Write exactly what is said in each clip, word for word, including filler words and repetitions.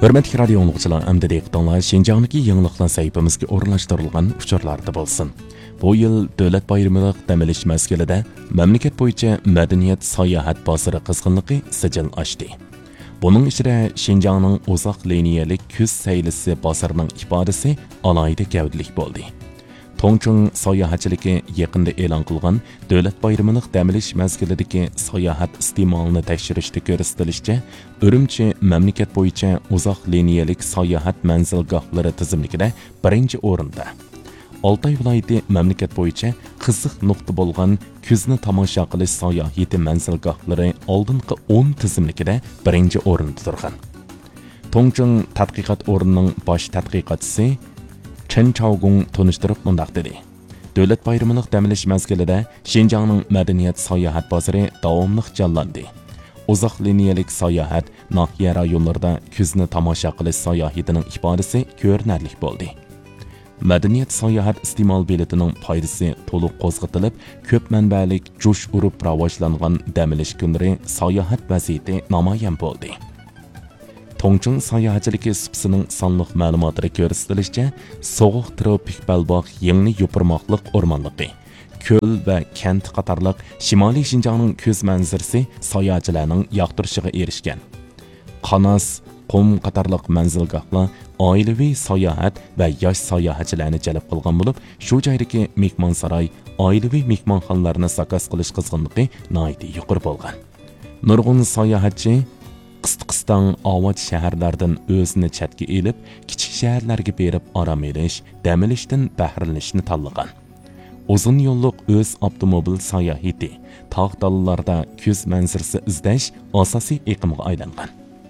Hürmetli radio anlıqçılar, əmdə deyikdanlar, Şinjanlıki yığınlıqlan səhifəmizə orunlaşdırılğan uçurlarda bolsun. Bu yıl dövlət bayramılıq dəmiliş məzgilində məmləkət boyunca mədəniyyət sayahat bazarı qızğınlığı sicil açdı. Bunun içində Şinjanның uzaq liniyalik küz səylisi bazarının ifadəsi alayda gəvdilik boldu. Tongchung sayohatchiligi yaqinda e'lon qilgan davlat bayramiliq damilish mazgilidagi sayohat iste'molini tekshirishda ko'rsatilishicha, Urumchi mamlakat bo'yicha uzoq liniyalik sayohat manzilgohlari tizimligida birinchi o'rinda. Oltay viloyati mamlakat bo'yicha qiziq nuqta bo'lgan kuzni tomosha qilish sayohati manzilgohlari oldingi o'n tizimligida birinchi o'rinda turgan. Tongchung tadqiqot o'rnining bosh tadqiqotchisi Chen Chaogung tunishtirib mundaq dedi. Davlat bayramiliq damilish mazgilida Şinjanның madaniyat sayohat bozori davomli jonlandi. Uzoq liniyalik sayohat nahiya rayonlarida kuzni tomosha qilish sayohatining ifodasi ko'rinarli bo'ldi. Madaniyat sayohat iste'mol biletining foydasi to'liq qo'zg'atilib, ko'p manbalik jo'sh urib rivojlangan damilish kunlari sayohat vaziyati namoyon bo'ldi. Tongchung sayohatchiligi supsining sonliq ma'lumotlari ko'rsatilishicha, sovuq tropik balbaq yengli yupurmoqliq o'rmonligi, ko'l va kent qatorliq Shimoliy Şinjanның ko'z manzarasi sayohatchilarning yoqtirishiga erishgan. Qanos, qum qatorliq manzilgohlar oilaviy sayohat va yosh sayohatchilarni jalb qilgan bo'lib, shu joydagi mehmonsaroy, oilaviy mehmonxonalarni zakaz qilish qizg'inligi nihoyatda yuqori bo'lgan. Nurg'un sayohatchi qisqa-qistan avod shaharlardan o'zini chatga elib, kichik shaharlarga berib orom olish, dam olishdan bahrilanishni tanlagan. Uzun yo'lliq o'z avtomobil sayohati, tog' dallarda ko'z manzarasi izlash asosiy iqimga aylangan.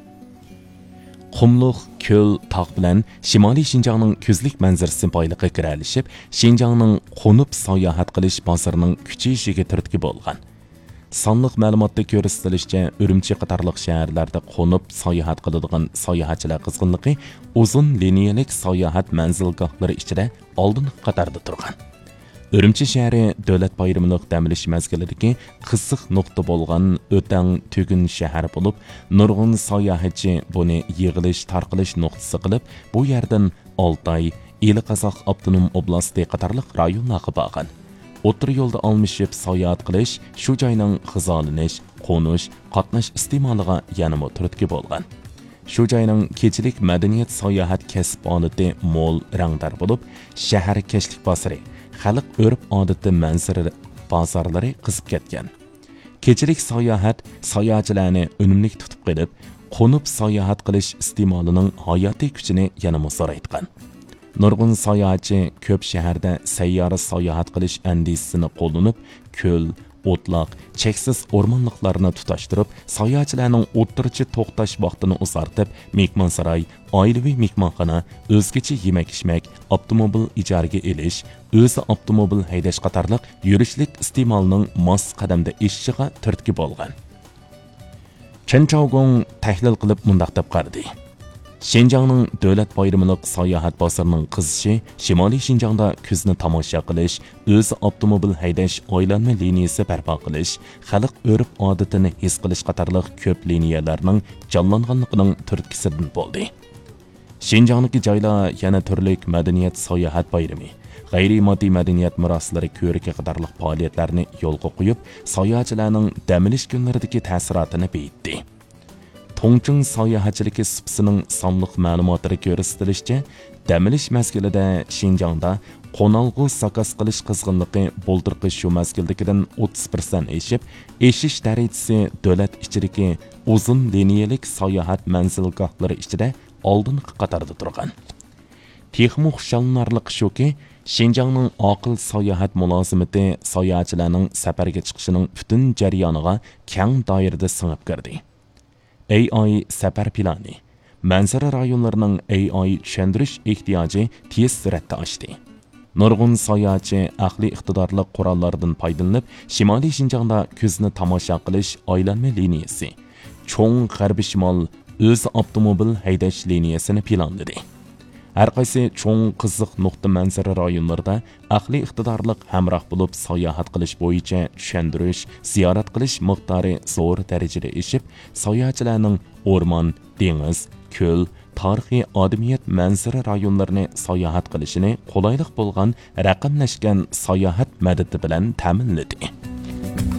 Qumluq, ko'l, tog' bilan Shimoliy Şinjanның ko'zlik manzarasi boyliqqa kiralishib, Şinjanның qo'nib sayohat qilish bozorining kuchayishiga turtki bo'lgan. Sonliq ma'lumotda ko'rsatilishicha, Urumchi qatorliq shaharlarda qo'nib sayohat qiladigan sayohatchilar qizg'inligi uzun liniyalik sayohat manzilgohlari ichida oldingi qatorda turgan. Urumchi shahri davlat bayramiliq damilish mazgilidagi qiziq nuqta bo'lgan o'tang tugun shahar bo'lib, nurg'un sayohatchi buni yig'ilish, tarqalish nuqtasi qilib, bu yerdan Oltay, Eli-Qozoq avtonom oblasti qatorliq rayonlarga borgan. O'tir yo'lda almishib sayohat qilish, shu joyning hizolanish, qo'nish, qatnash iste'moliga yanama turtki bo'lgan. Shu joyning kechilik madaniyat sayohat kasb olati mo'l rangdor bo'lib, shahar kashlik bosiri, xalq o'rib odati manzara bozorlari qizib ketgan. Kechilik sayohat sayohatchilarni unumli tutib qilib, qo'nib sayohat qilish iste'molining hayotiy kuchini yanama zo'raytgan. Nurg'un sayohatchi ko'p shaharda sayyora sayohat qilish andisini qo'llanib, ko'l, o'tloq, cheksiz o'rmonliqlarni tutashtirib, sayohatchilarning o'tirchi to'xtash vaqtini uzartib, mehmonsaroy, oilaviy mehmonxona, o'zgacha yemak-ichmak, avtomobil ijaraga elish, o'zi avtomobil haydash qatorliq yurishlik iste'molining mos qadamda eshishiga turtki bo'lgan. Chen Chaogung tahlil qilib mundaq deb qaradi. Şinjanның davlat bayramiliq sayohat bozorining qizishi Shimoliy Şinjanda kuzni tomosha qilish, o'zi avtomobil haydash oylanma liniyasi barpo qilish, xalq o'rib odatini his qilish qatorliq ko'p liniyalarning jonlanganligining turtkisidan bo'ldi. Şinjandagi joylar yana turli madaniyat sayohat bayrami, g'ayri-moddiy madaniyat meroslari ko'riki qatorliq faoliyatlarni yo'lga qo'yib, sayohatchilarning damilish kunlaridagi ta'sirotini beyitdi. Tongchung sayohatchiligi supsining sonliq ma'lumotlari ko'rsatilishicha, damilish mazgilida Şinjanda qo'nalg'u zakaz qilish qizg'inligi bo'ldirqi shu mazgildagidan o'ttiz foiz eshib, eshish darajasi davlat ichidagi uzun liniyalik sayohat manzilgohlari ichida oldingi qatorda turgan. Texmo xushlanarliq shuki, Şinjanның aql sayohat mulozimati sayohatchilarning safarga chiqishining butun jarayoniga keng doirada singib kirdi. A I safar plani, manzara rayonlarining A I tushuntirish ehtiyoji tez suratda oshdi. Nurg'un sayohatchi aqliy iqtidorli qurollardan foydalanib, Shimoliy Şinjanda ko'zni tomosha qilish aylanma liniyasi, cho'ng g'arbiy shimol o'zi avtomobil haydash liniyasini planladi. Har qaysi cho'ng qiziq nuqta manzara rayonlarida aqliy iqtidorliq hamroh bo'lib sayohat qilish bo'yicha tushuntirish, ziyorat qilish miqdori zo'r darajada eshib, sayohatchilarning o'rmon, dengiz, ko'l, tarixiy odamiyat manzara rayonlarini sayohat qilishini qulaylik bo'lgan raqamlashgan sayohat madadi bilan ta'minladi.